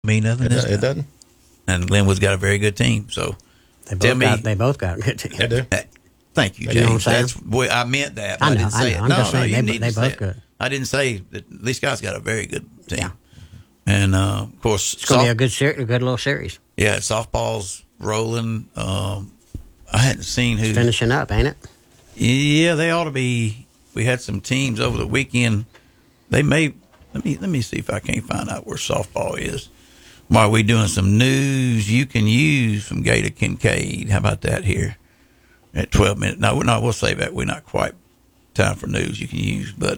mean nothing. It doesn't. And Glenwood's got a very good team. So They both got a good team. They do. Thank you, You know James. what I'm That's I meant that. But I know, didn't say I know. it. I'm just saying you they- need they to say both it. good. I didn't say that. Lee Scott's got a very good team. Yeah. And of course, It's going to be a good little series. yeah, softball's rolling. I hadn't seen who. It's finishing up, ain't it? Yeah, they ought to be. We had some teams over the weekend. They may. Let me see if I can't find out where softball is. While we doing some news you can use from Gator Kincaid. How about that here at 12 minutes? No, we'll save that. We're not quite time for news you can use, but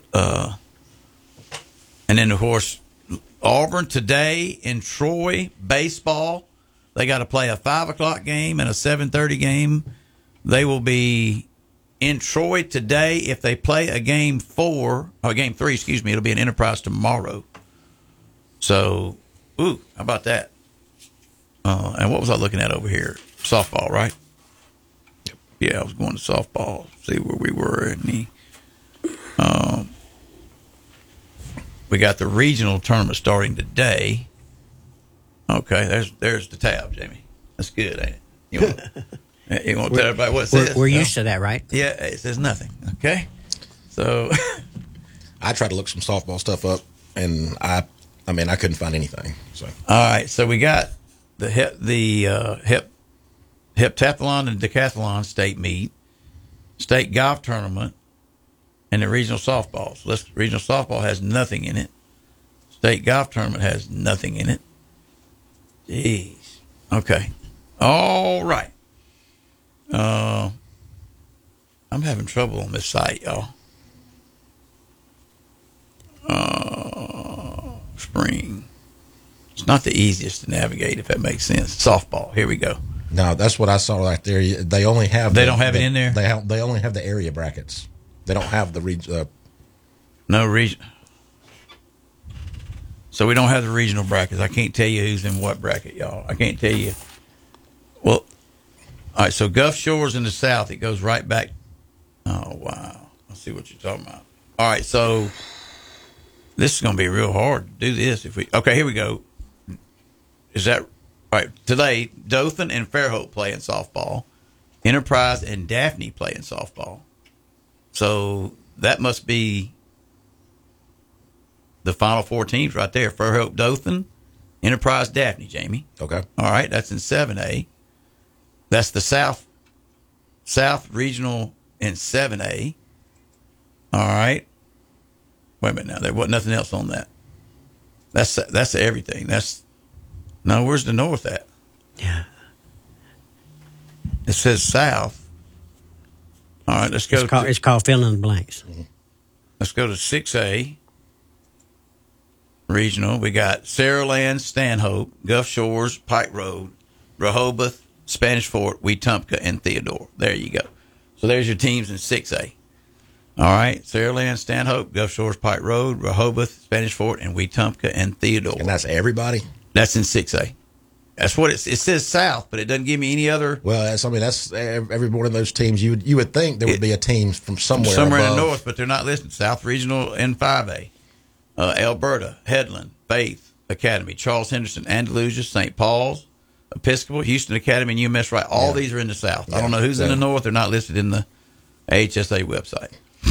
and then of course Auburn today in Troy baseball. They got to play a 5:00 game and a 7:30 game. They will be in Troy today. If they play a game 3, excuse me, it'll be in Enterprise tomorrow. So, how about that? And what was I looking at over here? Softball, right? Yep. Yeah, I was going to softball, see where we were in the. We got the regional tournament starting today. Okay, there's the tab, Jamie. That's good, ain't it? You want to tell everybody what it says? We're used to that, right? Yeah, it says nothing. Okay, so I tried to look some softball stuff up, and I couldn't find anything. So all right, so we got the heptathlon and decathlon state meet, state golf tournament, and the regional softball. So regional softball has nothing in it. State golf tournament has nothing in it. Jeez. Okay. All right. I'm having trouble on this site, y'all. Spring. It's not the easiest to navigate, if that makes sense. Softball. Here we go. no, that's what I saw right there. They only have. They don't have it in there? They only have the area brackets. They don't have the region. No region. So we don't have the regional brackets. I can't tell you who's in what bracket, y'all. I can't tell you. Well, all right. So Gulf Shores in the south, it goes right back. Oh wow! I see what you're talking about. All right, so this is going to be real hard to do this. Okay, here we go. Is that right? Today, Dothan and Fairhope play in softball. Enterprise and Daphne play in softball. So that must be the final 4 teams right there. Fairhope, Dothan, Enterprise, Daphne, Jamie. Okay. All right, that's in 7A. That's the South Regional in 7A. All right. Wait a minute now. There wasn't nothing else on that. That's everything. Where's the North at? Yeah. It says South. All right, let's go. It's called fill in the blanks. Let's go to 6A. Regional. We got Saraland, Stanhope, Gulf Shores, Pike Road, Rehoboth, Spanish Fort, Wetumpka, and Theodore. There you go. So there's your teams in 6A. All right. Saraland, Stanhope, Gulf Shores, Pike Road, Rehoboth, Spanish Fort, and Wetumpka, and Theodore. And that's everybody? That's in 6A. That's what it says South, but it doesn't give me any other. Well, that's every one of those teams. You would think there would be a team from somewhere in above. the north, but they're not listed. South Regional in 5A. Alberta, Headland, Faith Academy, Charles Henderson, Andalusia, St. Paul's, Episcopal, Houston Academy, and UMS Wright. All these are in the South. Yeah, I don't know who's in the north. They're not listed in the AHSA website.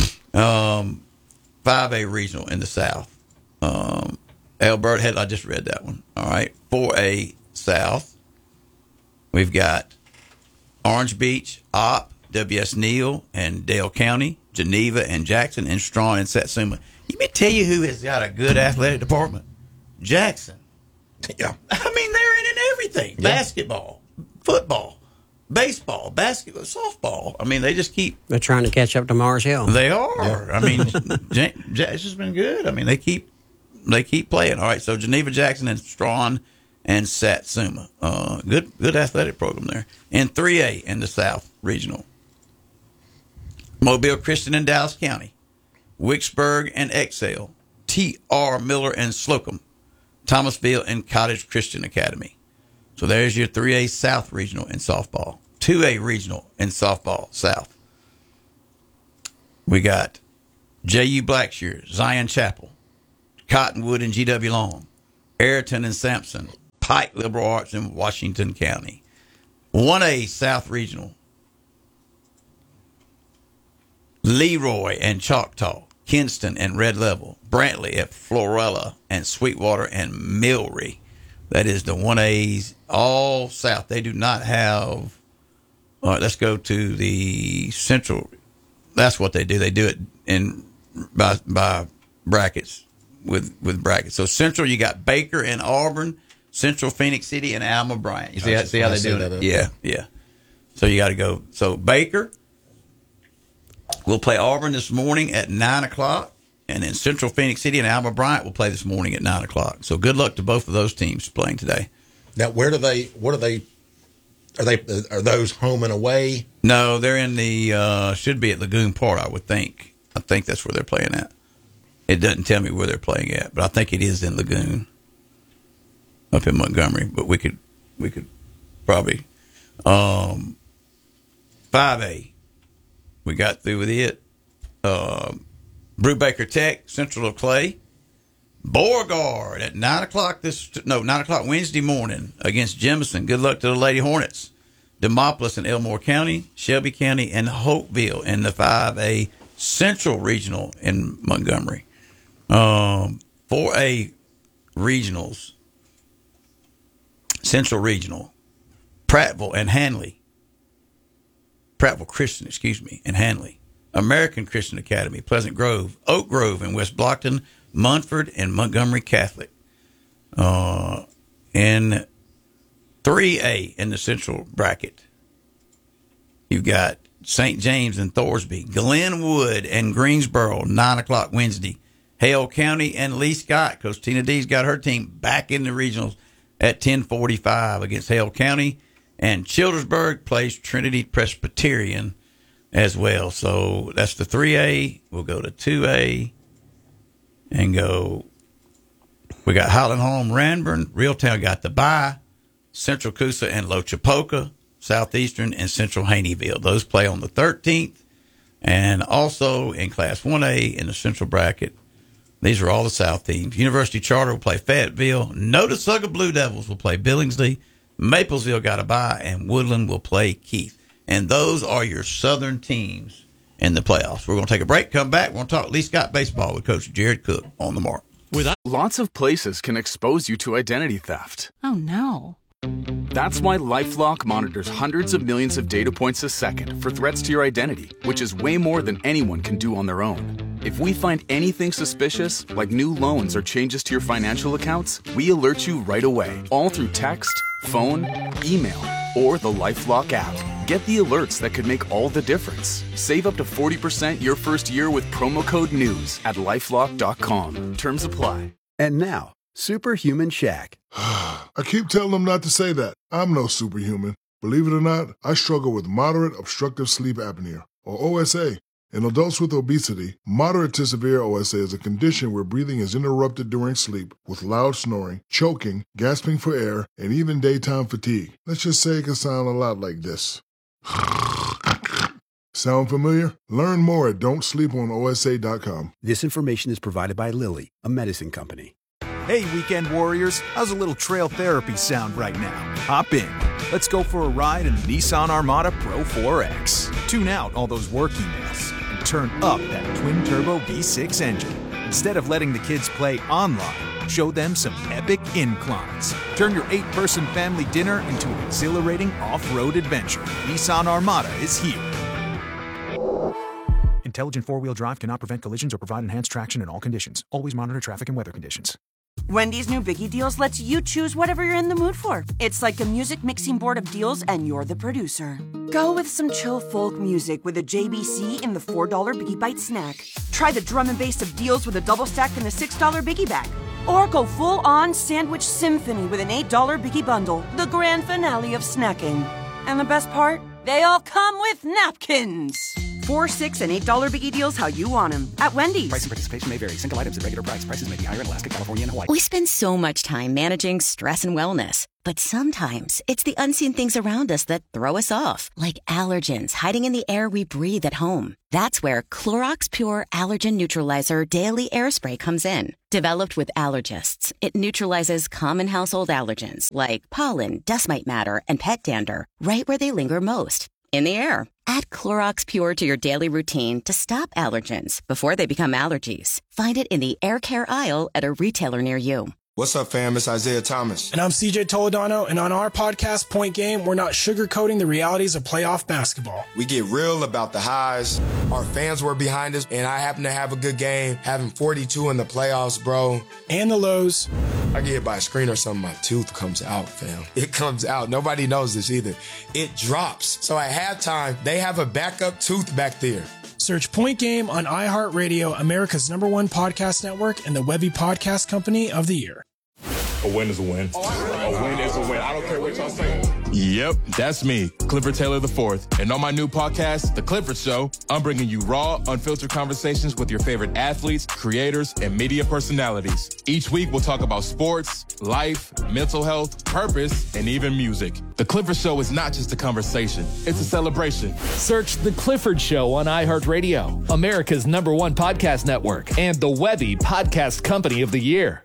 5A Regional in the South. Alberta, Headland, I just read that one. All right. 4A South. We've got Orange Beach, Opp, W.S. Neal, and Dale County, Geneva, and Jackson, and Strawn, and Satsuma. Let me tell you who has got a good athletic department. Jackson. Yeah. I mean, they're in everything. Yeah. Basketball, football, baseball, basketball, softball. I mean, they just keep... They're trying to catch up to Mars Hill. They are. Yeah. I mean, Jackson's been good. I mean, they keep playing. All right, so Geneva, Jackson, and Strawn, and Satsuma. Good athletic program there. And 3A in the South Regional. Mobile Christian in Dallas County. Wicksburg and Excel, T.R. Miller and Slocum, Thomasville and Cottage Christian Academy. So there's your 3A South Regional in softball. 2A Regional in softball South. We got J.U. Blackshear, Zion Chapel, Cottonwood and G.W. Long, Ayrton and Sampson, Pike Liberal Arts in Washington County. 1A South Regional. Leroy and Choctaw, Kinston and Red Level, Brantley at Florella and Sweetwater and Millry. That is the 1As, all south. They do not have. All right, let's go to the central. That's what they do. They do it in by brackets with brackets. So central, you got Baker and Auburn, Central Phoenix City and Alma Bryant. You see how they do it? Yeah. So you got to go. So Baker. We'll play Auburn this morning at 9 o'clock, and then Central Phoenix City and Alma Bryant will play this morning at 9 o'clock. So good luck to both of those teams playing today. Now, what are those home and away? No, they're in the, should be at Lagoon Park, I would think. I think that's where they're playing at. It doesn't tell me where they're playing at, but I think it is in Lagoon up in Montgomery, but we could probably, 5A. We got through with it. Brubaker Tech, Central of Clay. Beauregard at 9 o'clock 9 o'clock Wednesday morning against Jemison. Good luck to the Lady Hornets. Demopolis in Elmore County, Shelby County, and Hopeville in the 5A Central Regional in Montgomery. 4A Regionals. Central Regional. Prattville and Hanley. Prattville Christian, and Hanley. American Christian Academy, Pleasant Grove, Oak Grove in West Blockton, Munford, and Montgomery Catholic. In 3A in the central bracket, you've got St. James and Thorsby, Glenwood and Greensboro, 9 o'clock Wednesday. Hale County and Lee Scott, because Tina D's got her team back in the regionals at 10:45 against Hale County. And Childersburg plays Trinity Presbyterian as well. So that's the 3A. We'll go to 2A and go. We got Highland Home, Ranburn. Reeltown got the bye. Central Coosa and Lochapoka, Southeastern, and Central Haneyville. Those play on the 13th. And also in Class 1A in the central bracket, these are all the South teams. University Charter will play Fayetteville. Notasulga Blue Devils will play Billingsley. Maplesville got a bye, and Woodland will play Keith. And those are your Southern teams in the playoffs. We're going to take a break, come back. We're going to talk Lee Scott baseball with Coach Jared Cook on the mark. Lots of places can expose you to identity theft. Oh, no. That's why LifeLock monitors hundreds of millions of data points a second for threats to your identity, which is way more than anyone can do on their own. If we find anything suspicious, like new loans or changes to your financial accounts, we alert you right away, all through text, phone, email, or the LifeLock app. Get the alerts that could make all the difference. Save up to 40% your first year with promo code NEWS at LifeLock.com. Terms apply. And now, Superhuman Shaq. I keep telling them not to say that. I'm no superhuman. Believe it or not, I struggle with moderate obstructive sleep apnea, or OSA. In adults with obesity, moderate to severe OSA is a condition where breathing is interrupted during sleep with loud snoring, choking, gasping for air, and even daytime fatigue. Let's just say it can sound a lot like this. Sound familiar? Learn more at don'tsleeponosa.com. This information is provided by Lilly, a medicine company. Hey, weekend warriors, how's a little trail therapy sound right now? Hop in. Let's go for a ride in the Nissan Armada Pro 4X. Tune out all those work emails and turn up that twin-turbo V6 engine. Instead of letting the kids play online, show them some epic inclines. Turn your 8-person family dinner into an exhilarating off-road adventure. Nissan Armada is here. Intelligent four-wheel drive cannot prevent collisions or provide enhanced traction in all conditions. Always monitor traffic and weather conditions. Wendy's new Biggie Deals lets you choose whatever you're in the mood for. It's like a music mixing board of deals, and you're the producer. Go with some chill folk music with a JBC in the $4 Biggie Bite snack. Try the drum and bass of deals with a double stack in the $6 Biggie Bag. Or go full-on sandwich symphony with an $8 Biggie Bundle, the grand finale of snacking. And the best part? They all come with napkins. $4, $6, and $8 Biggie Deals how you want them at Wendy's. Price and participation may vary. Single items at regular price. Prices may be higher in Alaska, California, and Hawaii. We spend so much time managing stress and wellness. But sometimes it's the unseen things around us that throw us off, like allergens hiding in the air we breathe at home. That's where Clorox Pure Allergen Neutralizer Daily Air Spray comes in. Developed with allergists, it neutralizes common household allergens like pollen, dust mite matter, and pet dander right where they linger most, in the air. Add Clorox Pure to your daily routine to stop allergens before they become allergies. Find it in the air care aisle at a retailer near you. What's up, fam? It's Isaiah Thomas. And I'm CJ Toledano, and on our podcast, Point Game, we're not sugarcoating the realities of playoff basketball. We get real about the highs. Our fans were behind us, and I happen to have a good game, having 42 in the playoffs, bro. And the lows. I get hit by a screen or something, my tooth comes out, fam. It comes out. Nobody knows this either. It drops. So at halftime, they have a backup tooth back there. Search Point Game on iHeartRadio, America's #1 podcast network, and the Webby Podcast Company of the Year. A win is a win. A win is a win. I don't care what y'all say. Yep, that's me, Clifford Taylor IV. And on my new podcast, The Clifford Show, I'm bringing you raw, unfiltered conversations with your favorite athletes, creators, and media personalities. Each week, we'll talk about sports, life, mental health, purpose, and even music. The Clifford Show is not just a conversation, it's a celebration. Search The Clifford Show on iHeartRadio, America's #1 podcast network, and the Webby Podcast Company of the Year.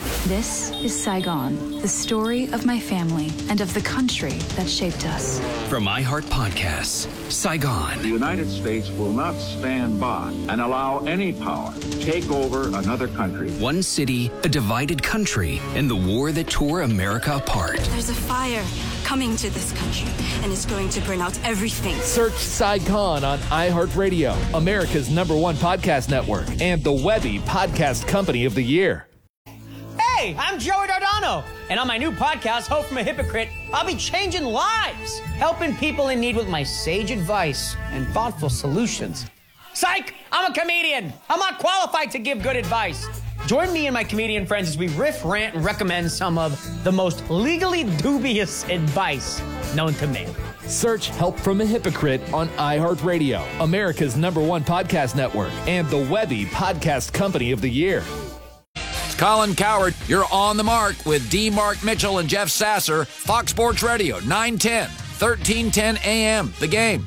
This is Saigon, the story of my family and of the country that shaped us. From iHeart Podcasts, Saigon. The United States will not stand by and allow any power to take over another country. One city, a divided country, and the war that tore America apart. There's a fire coming to this country, and it's going to burn out everything. Search Saigon on iHeartRadio, America's #1 podcast network, and the Webby Podcast Company of the Year. Hey, I'm Joey Dardano, and on my new podcast, Hope from a Hypocrite, I'll be changing lives, helping people in need with my sage advice and thoughtful solutions. Psych! I'm a comedian. I'm not qualified to give good advice. Join me and my comedian friends as we riff, rant, and recommend some of the most legally dubious advice known to man. Search Help from a Hypocrite on iHeartRadio, America's #1 podcast network, and the Webby Podcast Company of the Year. Colin Cowherd, you're on the mark with D. Mark Mitchell and Jeff Sasser. Fox Sports Radio, 910, 1310 AM. The Game.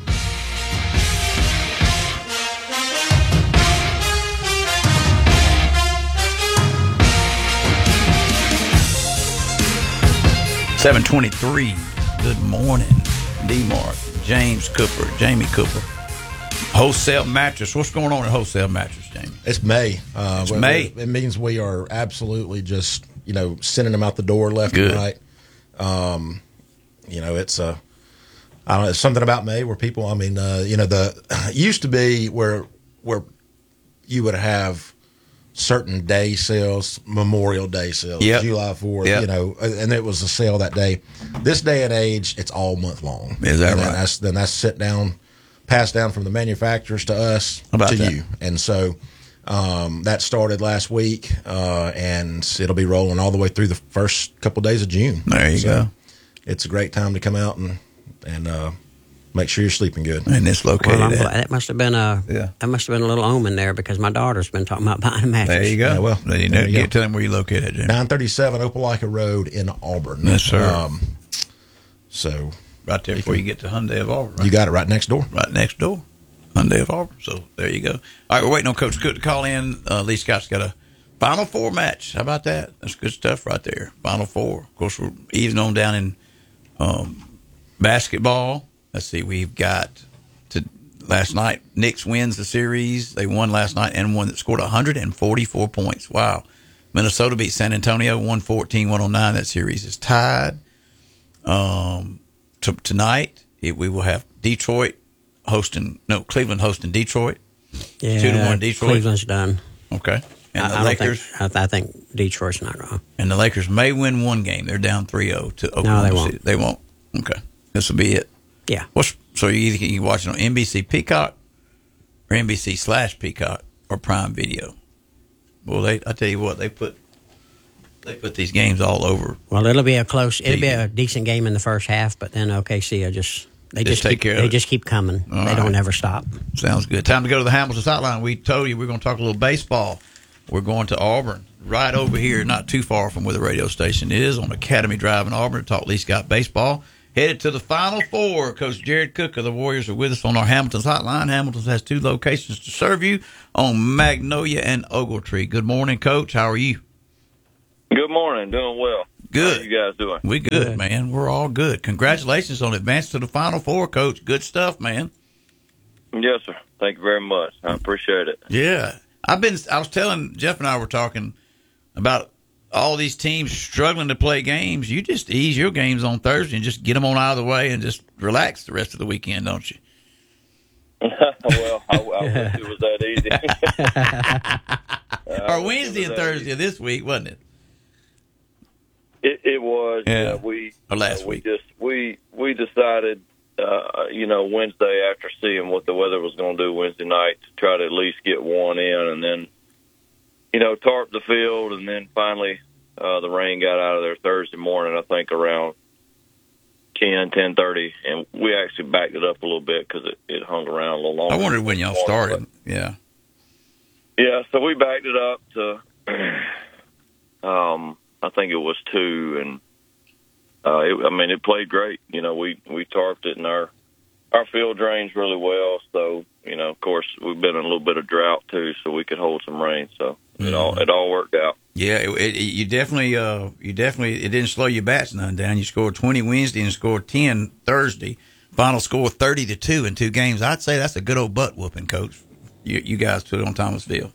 $7:23. Good morning, D. Mark, James Cooper, Jamie Cooper. Wholesale mattress. What's going on at Wholesale Mattress, Jamie? It's May. It's May. It means we are absolutely just, sending them out the door left and right. It's I don't know, it's something about May where people, used to be where you would have certain day sales, Memorial Day sales, July 4th, and it was a sale that day. This day and age, it's all month long. Is that right? Then that's sit down, passed down from the manufacturers to us to you. And so that started last week, and it'll be rolling all the way through the first couple of days of June. There you go. It's a great time to come out and make sure you're sleeping good. And it's located that must have been a little omen there, because my daughter's been talking about buying a mattress. There you go. Yeah, well, then you know, tell them where you're located at, Jim. 937 Opelika Road in Auburn. Yes, sir. So right there before you get to Hyundai of Auburn. Right? You got it right next door. Right next door. Hyundai of Auburn. So there you go. All right, we're waiting on Coach Cook to call in. Lee Scott's got a Final Four match. How about that? That's good stuff right there. Final Four. Of course, we're easing on down in basketball. Let's see. We've got last night. Knicks wins the series. They won last night and won. Scored 144 points. Wow. Minnesota beat San Antonio 114-109. That series is tied. Tonight we will have Cleveland hosting Detroit. Yeah, 2-1 Detroit. Cleveland's done. Okay. And the Lakers. I think Detroit's not wrong. And the Lakers may win one game. They're down 3-0 to Oklahoma No, City. They won't. Okay. This will be it. Yeah. So you can watch it on NBC Peacock or NBC/Peacock or Prime Video. Well, I tell you what, they put these games all over. Well, it'll be a decent game in the first half, but then OKC they just keep coming. All they don't ever stop. Sounds good. Time to go to the Hamilton Hotline. We told you we're going to talk a little baseball. We're going to Auburn, right over here, not too far from where the radio station is, on Academy Drive in Auburn, to talk Lee Scott baseball. headed to the Final Four. Coach Jared Cook of the Warriors are with us on our Hamilton's hotline. Hamilton's has 2 locations to serve you on Magnolia and Ogletree. Good morning, Coach. How are you? Good morning. Doing well. Good. How you guys doing? We good, man. We're all good. Congratulations on advance to the Final Four, Coach. Good stuff, man. Yes, sir. Thank you very much. I appreciate it. Yeah. I was telling Jeff and I were talking about all these teams struggling to play games. You just ease your games on Thursday and just get them on out of the way and just relax the rest of the weekend, don't you? Well, I wish it was that easy. Or Wednesday and Thursday of this week, wasn't it? It was. Yeah. Or last week. We decided, Wednesday after seeing what the weather was going to do Wednesday night to try to at least get one in, and then, tarp the field, and then finally the rain got out of there Thursday morning, I think around 10:30, and we actually backed it up a little bit because it hung around a little longer. I wondered when y'all started. Yeah. Yeah, so we backed it up to, I think it was 2, and it played great. We tarped it, and our field drains really well. So, of course, we've been in a little bit of drought too, so we could hold some rain. So it all worked out. Yeah, you definitely it didn't slow your bats none down. You scored 20 Wednesday and scored 10 Thursday. Final score 30-2 in 2 games. I'd say that's a good old butt whooping, Coach. You guys put it on Thomasville.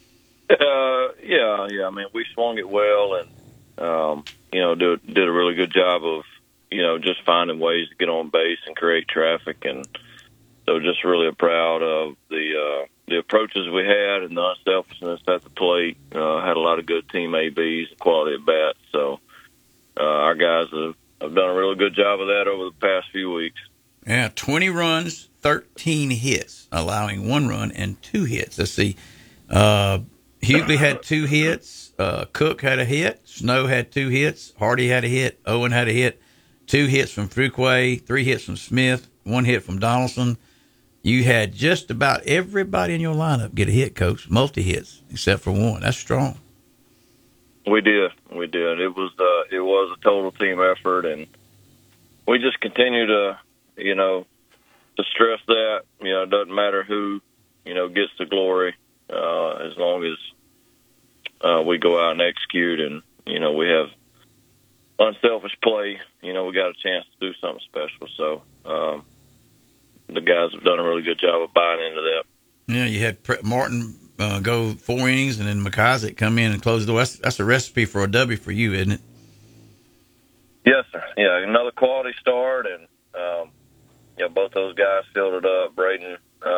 Yeah. I mean, we swung it well, and did a really good job of just finding ways to get on base and create traffic, and so just really proud of the approaches we had and the unselfishness at the plate. Had a lot of good team ABs, quality at bats. So our guys have done a really good job of that over the past few weeks. Yeah, 20 runs, 13 hits, allowing 1 run and 2 hits. Let's see. Hughley had 2 hits. Cook had a hit. Snow had 2 hits. Hardy had a hit. Owen had a hit. 2 hits from Fuquay, 3 hits from Smith, 1 hit from Donaldson. You had just about everybody in your lineup get a hit, Coach. Multi-hits, except for 1. That's strong. We did. It was a total team effort, and we just continue to stress that. It doesn't matter who, gets the glory, as long as we go out and execute, and we have unselfish play. We got a chance to do something special. So the guys have done a really good job of buying into that. Yeah, you had Martin go 4 innings, and then McIsaac come in and close the door. That's a recipe for a W for you, isn't it? Yes, sir. Yeah, another quality start, and both those guys filled it up. Braden,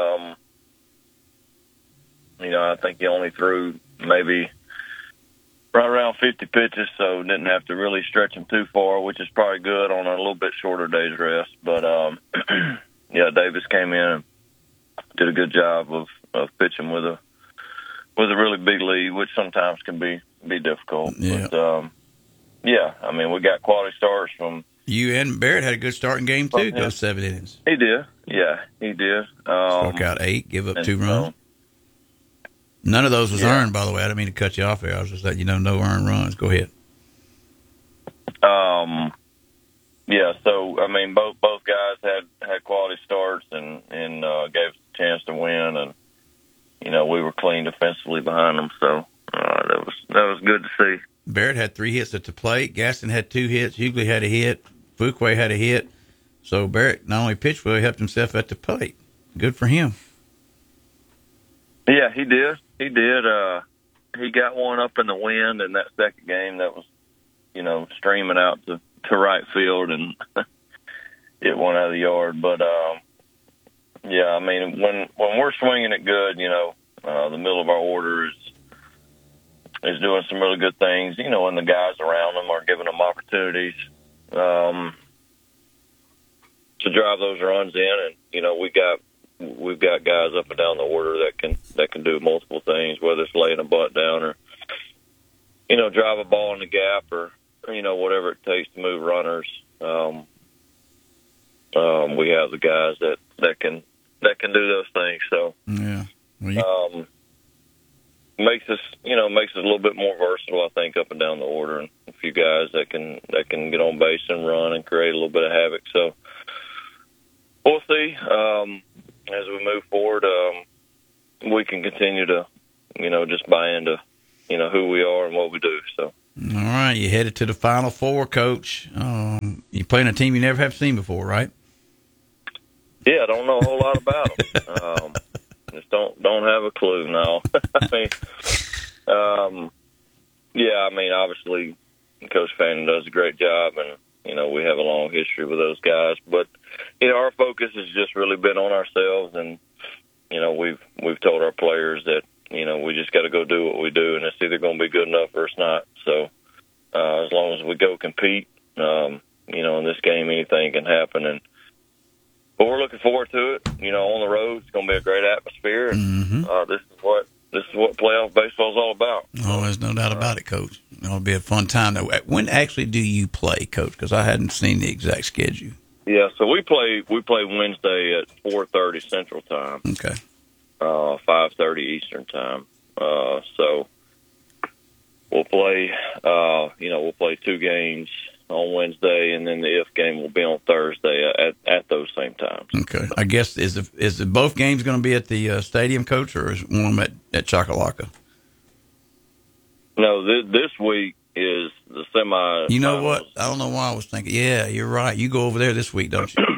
I think he only threw maybe right around 50 pitches, so didn't have to really stretch him too far, which is probably good on a little bit shorter day's rest. But Davis came in and did a good job of pitching with a really big lead, which sometimes can be difficult. Yeah. But we got quality starts from you, and Barrett had a good start in game 2. Those 7 innings. He did. Yeah, he did. Struck out 8, give up 2 runs. None of those was earned, by the way. I didn't mean to cut you off there. I was just letting no earned runs. Go ahead. So both guys had quality starts and gave us a chance to win, and we were clean defensively behind them. So that was good to see. Barrett had 3 hits at the plate. Gaston had 2 hits. Hughley had a hit. Fuquay had a hit. So Barrett not only pitched well, he helped himself at the plate. Good for him. Yeah, he did. He got one up in the wind in that second game that was, streaming out to right field, and it went out of the yard. But, when we're swinging it good, the middle of our order is doing some really good things, and the guys around them are giving them opportunities to drive those runs in, and, we've got guys up and down the order that can do multiple things, whether it's laying a butt down or, drive a ball in the gap or, whatever it takes to move runners. We have the guys that can do those things. So, yeah. makes us a little bit more versatile, I think, up and down the order, and a few guys that can get on base and run and create a little bit of havoc. So we'll see as we move forward. We can continue to, just buy into, who we are and what we do. So. All right, you headed to the Final Four, Coach. You playing a team you never have seen before, right? Yeah, I don't know a whole lot about them. Just don't have a clue now. Obviously, Coach Fannin does a great job, and we have a long history with those guys. But our focus has just really been on ourselves, and we've told our players that we just got to go do what we do, and it's either going to be good enough or it's not. So as long as we go compete, in this game, anything can happen. But we're looking forward to it. On the road, it's going to be a great atmosphere. And, this is what playoff baseball is all about. Oh, there's no doubt about it, Coach. It'll be a fun time. When actually do you play, Coach? Because I hadn't seen the exact schedule. Yeah, so we play Wednesday at 4:30 Central Time. Okay. 5:30 Eastern Time. So we'll play. We'll play 2 games on Wednesday, and then the IF game will be on Thursday at those same times. Okay. I guess is both games going to be at the stadium, Coach, or is one of them at Chocolaca? No, this week is the semi. You know what? I don't know why I was thinking. Yeah, you're right. You go over there this week, don't you?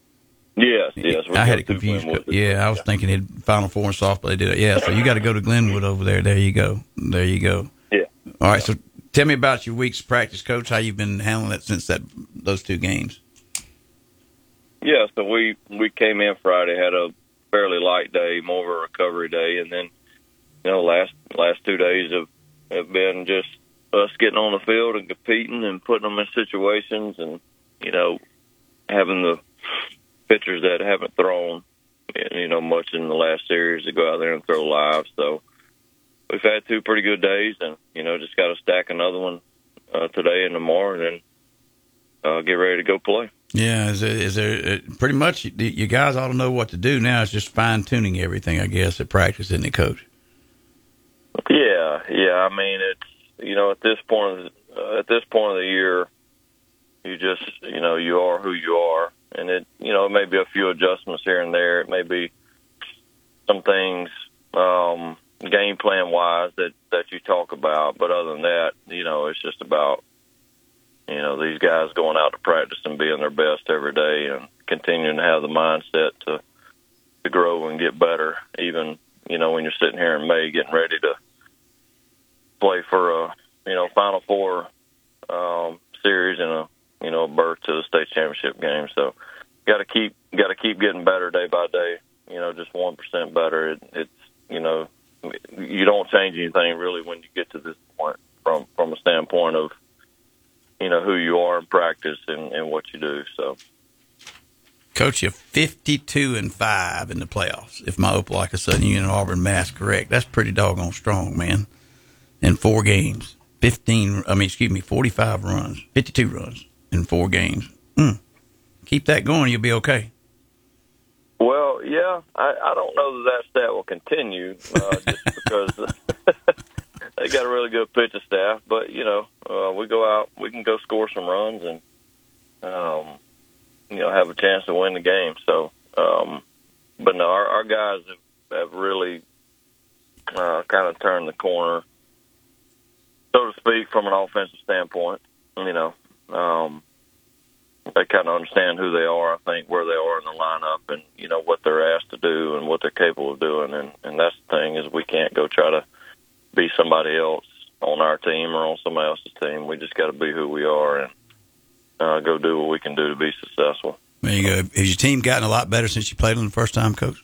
Yes. I had it confused. Yeah, I was thinking it Final Four and softball. They did it. Yeah, so you got to go to Glenwood over there. There you go. Yeah. All right. So tell me about your week's practice, Coach. How you've been handling it since those 2 games? Yeah. So we came in Friday, had a fairly light day, more of a recovery day, and then last 2 days have been just us getting on the field and competing and putting them in situations, and having the pitchers that haven't thrown, much in the last series to go out there and throw live. So we've had 2 pretty good days, and just got to stack another one today and tomorrow, and then get ready to go play. Yeah, is there pretty much you guys ought to know what to do now? It's just fine tuning everything, I guess, at practice, isn't it, Coach? Yeah. I mean, it's at this point of the year, you just you are who you are. And it may be a few adjustments here and there. It may be some things game plan wise that you talk about. But other than that, it's just about, these guys going out to practice and being their best every day and continuing to have the mindset to grow and get better. Even, when you're sitting here in May getting ready to play for a, Final Four series and a berth to the state championship game. So got to keep getting better day by day. Just 1% better. It's you don't change anything really when you get to this point from a standpoint of who you are in practice and what you do. So, Coach, you're 52-5 in the playoffs. If my Opelika Southern Union and Auburn math correct, that's pretty doggone strong, man. In 4 games, 45 runs, 52 runs in 4 games. Keep that going, you'll be okay. Well, yeah, I don't know that stat will continue just because they got a really good pitching staff. But we go out, we can go score some runs and have a chance to win the game. So, but no, our guys have really kind of turned the corner, so to speak, from an offensive standpoint. They kind of understand who they are, I think, where they are in the lineup and, what they're asked to do and what they're capable of doing. And that's the thing is we can't go try to be somebody else on our team or on somebody else's team. We just got to be who we are and go do what we can do to be successful. There you go. Has your team gotten a lot better since you played them the first time, Coach?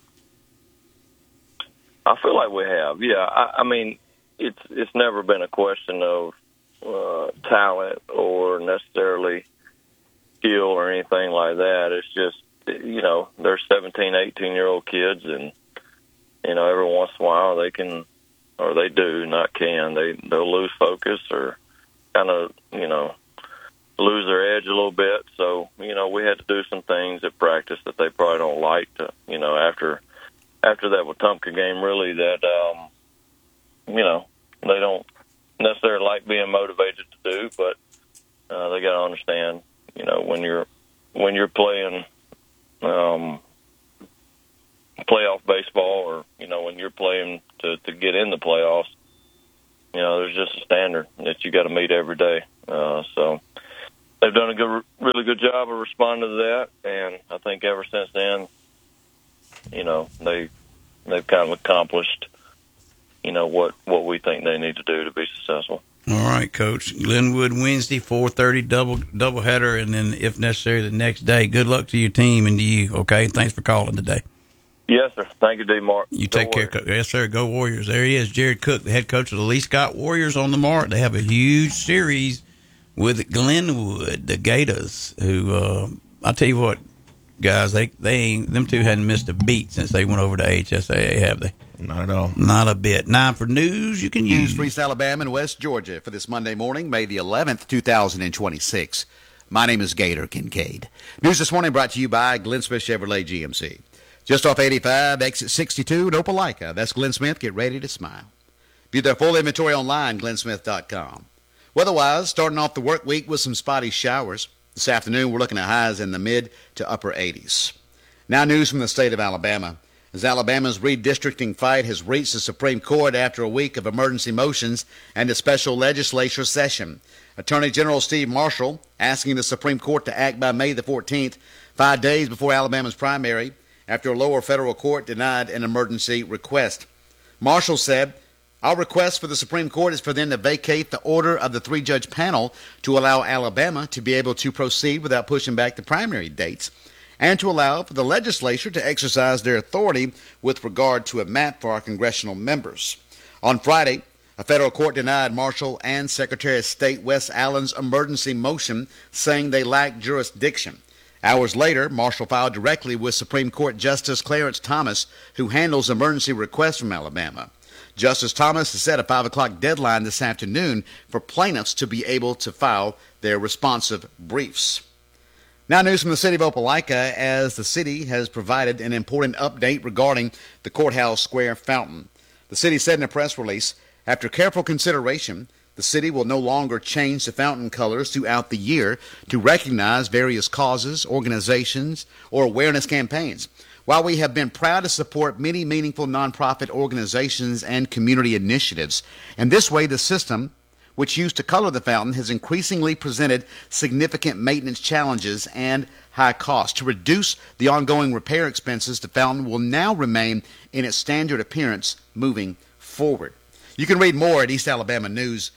I feel like we have, yeah. I mean, it's never been a question of talent or necessarily skill or anything like that. It's just, they're 17, 18-year-old kids, and, every once in a while they can, or they do, not can, they'll lose focus or kind of, lose their edge a little bit. So, we had to do some things at practice that they probably don't like to, after that Wetumpka game, really, that, they don't necessarily like being motivated to do, but they got to understand, when you're playing playoff baseball, or when you're playing to get in the playoffs, there's just a standard that you got to meet every day. So they've done a really good job of responding to that, and I think ever since then, they've kind of accomplished, what we think they need to do to be successful. All right, Coach. Glenwood Wednesday, 4:30 double header, and then if necessary the next day. Good luck to your team and to you. Okay, thanks for calling today. Yes, sir. Thank you, D. Mark. You take care, Coach. Yes, sir. Go Warriors. There he is, Jared Cook, the head coach of the Lee Scott Warriors on the mark. They have a huge series with Glenwood, the Gators, who I'll tell you what, guys, them two hadn't missed a beat since they went over to HSAA, have they? Not at all. Not a bit. Now for news you can use. For East Alabama and West Georgia for this Monday morning, May the 11th, 2026. My name is Gator Kincaid. News this morning brought to you by Glenn Smith Chevrolet GMC. Just off 85, exit 62 in Opelika. That's Glenn Smith. Get ready to smile. View their full inventory online, glennsmith.com. Weather-wise, starting off the work week with some spotty showers. This afternoon, we're looking at highs in the mid to upper 80s. Now news from the state of Alabama. As Alabama's redistricting fight has reached the Supreme Court after a week of emergency motions and a special legislature session. Attorney General Steve Marshall asking the Supreme Court to act by May the 14th, 5 days before Alabama's primary, after a lower federal court denied an emergency request. Marshall said, "Our request for the Supreme Court is for them to vacate the order of the 3-judge panel to allow Alabama to be able to proceed without pushing back the primary dates, and to allow for the legislature to exercise their authority with regard to a map for our congressional members." On Friday, a federal court denied Marshall and Secretary of State Wes Allen's emergency motion, saying they lacked jurisdiction. Hours later, Marshall filed directly with Supreme Court Justice Clarence Thomas, who handles emergency requests from Alabama. Justice Thomas has set a 5 o'clock deadline this afternoon for plaintiffs to be able to file their responsive briefs. Now news from the city of Opelika, as the city has provided an important update regarding the Courthouse Square fountain. The city said in a press release, after careful consideration, the city will no longer change the fountain colors throughout the year to recognize various causes, organizations, or awareness campaigns. While we have been proud to support many meaningful nonprofit organizations and community initiatives, and this way the system, which used to color the fountain, has increasingly presented significant maintenance challenges and high costs. To reduce the ongoing repair expenses, the fountain will now remain in its standard appearance moving forward. You can read more at eastalabamanews.com.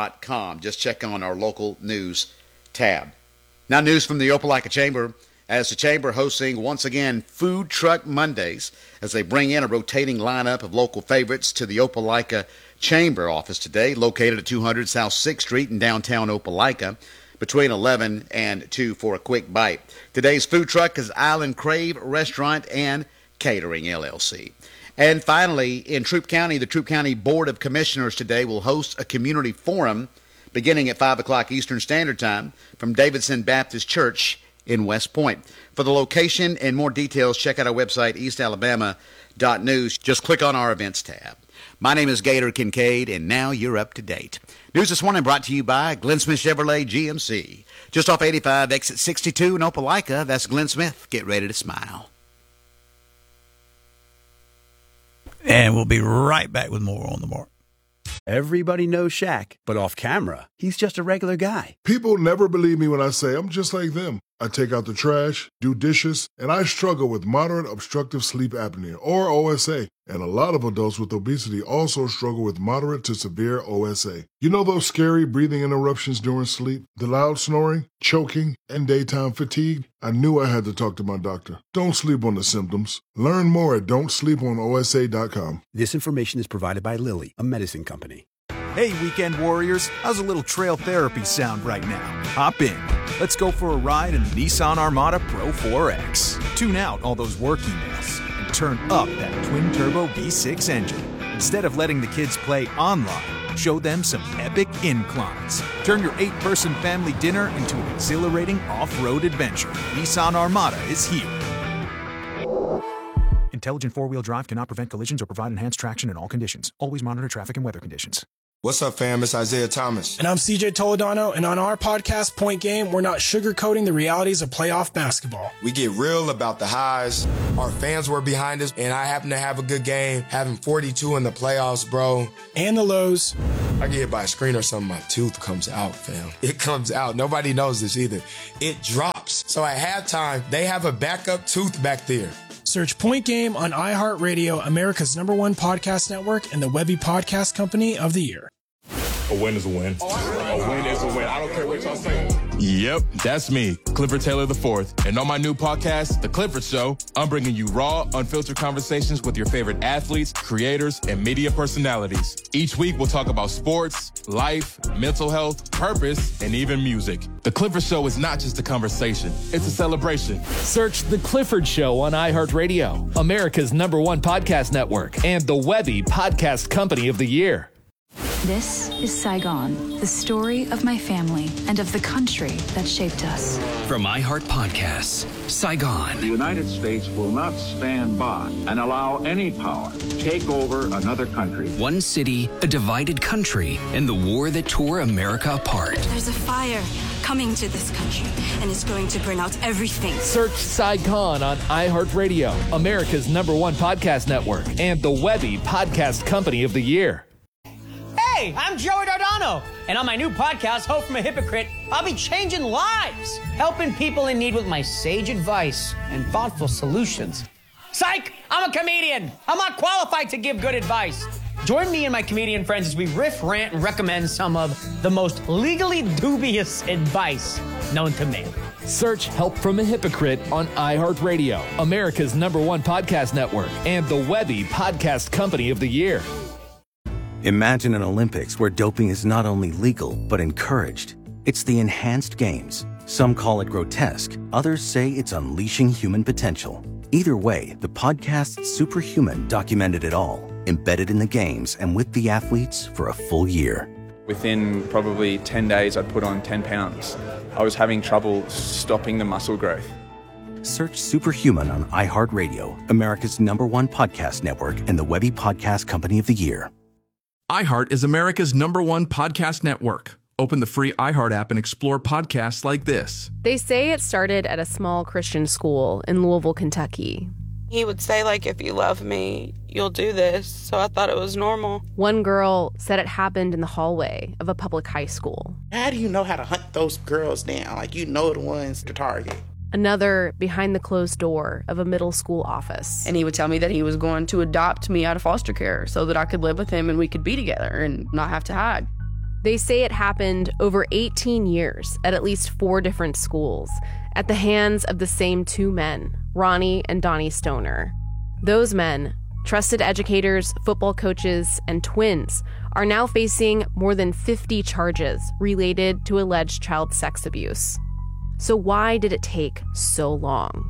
Just check on our local news tab. Now news from the Opelika Chamber, as the Chamber hosting once again Food Truck Mondays as they bring in a rotating lineup of local favorites to the Opelika Chamber office today, located at 200 South 6th Street in downtown Opelika, between 11 and 2 for a quick bite. Today's food truck is Island Crave Restaurant and Catering, LLC. And finally, in Troup County, the Troup County Board of Commissioners today will host a community forum beginning at 5 o'clock Eastern Standard Time from Davidson Baptist Church in West Point. For the location and more details, check out our website, eastalabama.news. Just click on our events tab. My name is Gator Kincaid, and now you're up to date. News this morning brought to you by Glenn Smith Chevrolet GMC. Just off 85, exit 62 in Opelika. That's Glenn Smith. Get ready to smile. And we'll be right back with more on the mark. Everybody knows Shaq, but off camera, he's just a regular guy. People never believe me when I say I'm just like them. I take out the trash, do dishes, and I struggle with moderate obstructive sleep apnea, or OSA. And a lot of adults with obesity also struggle with moderate to severe OSA. You know those scary breathing interruptions during sleep? The loud snoring, choking, and daytime fatigue? I knew I had to talk to my doctor. Don't sleep on the symptoms. Learn more at don'tsleeponosa.com. This information is provided by Lilly, a medicine company. Hey, weekend warriors, how's a little trail therapy sound right now? Hop in. Let's go for a ride in the Nissan Armada Pro 4X. Tune out all those work emails and turn up that twin-turbo V6 engine. Instead of letting the kids play online, show them some epic inclines. Turn your 8-person family dinner into an exhilarating off-road adventure. Nissan Armada is here. Intelligent four-wheel drive cannot prevent collisions or provide enhanced traction in all conditions. Always monitor traffic and weather conditions. What's up, fam? It's Isaiah Thomas. And I'm CJ Toledano, and on our podcast, Point Game, we're not sugarcoating the realities of playoff basketball. We get real about the highs. Our fans were behind us, and I happen to have a good game, having 42 in the playoffs, bro. And the lows. I get hit by a screen or something, my tooth comes out, fam. It comes out. Nobody knows this either. It drops. So at halftime, they have a backup tooth back there. Search Point Game on iHeartRadio, America's #1 podcast network, and the Webby Podcast Company of the Year. A win is a win. A win is a win. I don't care what y'all say. Yep, that's me, Clifford Taylor IV. And on my new podcast, The Clifford Show, I'm bringing you raw, unfiltered conversations with your favorite athletes, creators, and media personalities. Each week, we'll talk about sports, life, mental health, purpose, and even music. The Clifford Show is not just a conversation, it's a celebration. Search The Clifford Show on iHeartRadio, America's #1 podcast network, and the Webby Podcast Company of the Year. This is Saigon, the story of my family and of the country that shaped us. From iHeart Podcasts, Saigon. The United States will not stand by and allow any power to take over another country. One city, a divided country, and the war that tore America apart. There's a fire coming to this country, and it's going to burn out everything. Search Saigon on iHeartRadio, America's #1 podcast network, and the Webby Podcast Company of the Year. Hey, I'm Joey Dardano, and on my new podcast, Hope from a Hypocrite, I'll be changing lives, helping people in need with my sage advice and thoughtful solutions. Psych! I'm a comedian. I'm not qualified to give good advice. Join me and my comedian friends as we riff, rant, and recommend some of the most legally dubious advice known to man. Search Help from a Hypocrite on iHeartRadio, America's #1 podcast network, and the Webby Podcast Company of the Year. Imagine an Olympics where doping is not only legal, but encouraged. It's the Enhanced Games. Some call it grotesque. Others say it's unleashing human potential. Either way, the podcast Superhuman documented it all, embedded in the games and with the athletes for a full year. Within probably 10 days, I'd put on 10 pounds. I was having trouble stopping the muscle growth. Search Superhuman on iHeartRadio, America's #1 podcast network, and the Webby Podcast Company of the Year. iHeart is America's #1 podcast network. Open the free iHeart app and explore podcasts like this. They say it started at a small Christian school in Louisville, Kentucky. He would say, like, if you love me, you'll do this. So I thought it was normal. One girl said it happened in the hallway of a public high school. How do you know how to hunt those girls down? Like, you know the ones to target. Another behind the closed door of a middle school office. And he would tell me that he was going to adopt me out of foster care so that I could live with him and we could be together and not have to hide. They say it happened over 18 years at least 4 different schools at the hands of the same 2 men, Ronnie and Donnie Stoner. Those men, trusted educators, football coaches, and twins, are now facing more than 50 charges related to alleged child sex abuse. So why did it take so long?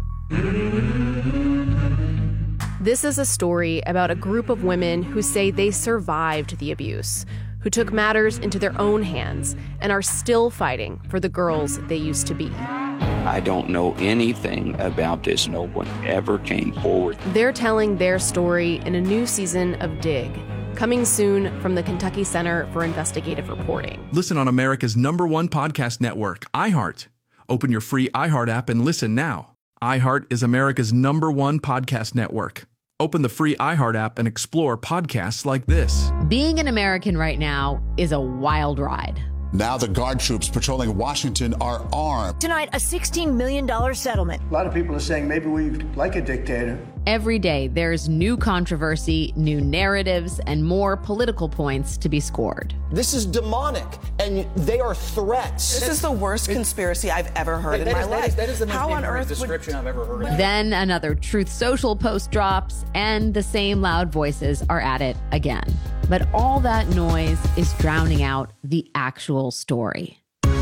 This is a story about a group of women who say they survived the abuse, who took matters into their own hands and are still fighting for the girls they used to be. I don't know anything about this. No one ever came forward. They're telling their story in a new season of Dig, coming soon from the Kentucky Center for Investigative Reporting. Listen on America's #1 podcast network, iHeart. Open your free iHeart app and listen now. iHeart is America's #1 podcast network. Open the free iHeart app and explore podcasts like this. Being an American right now is a wild ride. Now the guard troops patrolling Washington are armed. Tonight, a $16 million settlement. A lot of people are saying maybe we like a dictator. Every day, there's new controversy, new narratives, and more political points to be scored. This is demonic, and they are threats. This is the worst conspiracy I've ever heard in my life. That is the most How on earth description I've ever heard. Then another Truth Social post drops, and the same loud voices are at it again. But all that noise is drowning out the actual story.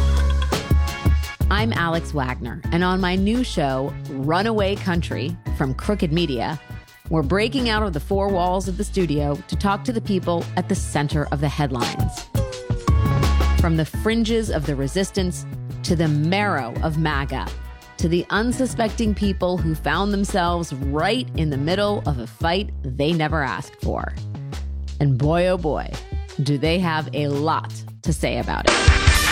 I'm Alex Wagner, and on my new show, Runaway Country, from Crooked Media, we're breaking out of the 4 walls of the studio to talk to the people at the center of the headlines. From the fringes of the resistance to the marrow of MAGA, to the unsuspecting people who found themselves right in the middle of a fight they never asked for. And boy, oh boy, do they have a lot to say about it.